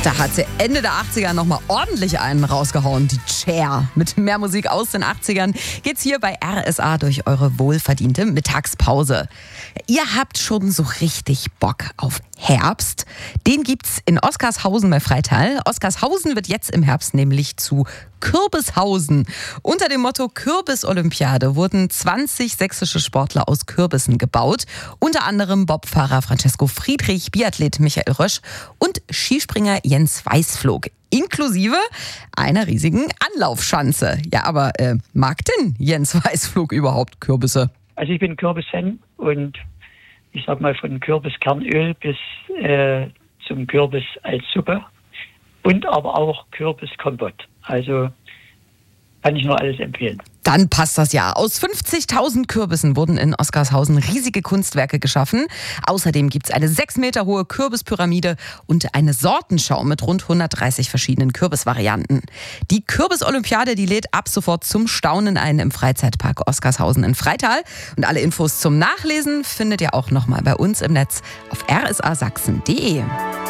Da hat sie Ende der 80er nochmal ordentlich einen rausgehauen, die Cher. Mit mehr Musik aus den 80ern geht's hier bei RSA durch eure wohlverdiente Mittagspause. Ihr habt schon so richtig Bock auf Herbst. Den gibt's in Oskarshausen bei Freital. Oskarshausen wird jetzt im Herbst nämlich zu Kürbishausen. Unter dem Motto Kürbis-Olympiade wurden 20 sächsische Sportler aus Kürbissen gebaut. Unter anderem Bobfahrer Francesco Friedrich, Biathlet Michael Rösch und Skispringer Jens Weißflog. Inklusive einer riesigen Anlaufschanze. Ja, aber mag denn Jens Weißflog überhaupt Kürbisse? Also ich bin Kürbis-Fan und ich sag mal von Kürbiskernöl bis zum Kürbis als Suppe und aber auch Kürbiskompott. Also kann ich nur alles empfehlen. Dann passt das ja. Aus 50.000 Kürbissen wurden in Oskarshausen riesige Kunstwerke geschaffen. Außerdem gibt es eine 6 Meter hohe Kürbispyramide und eine Sortenschau mit rund 130 verschiedenen Kürbisvarianten. Die Kürbis-Olympiade, die lädt ab sofort zum Staunen ein im Freizeitpark Oskarshausen in Freital. Und alle Infos zum Nachlesen findet ihr auch nochmal bei uns im Netz auf rsasachsen.de.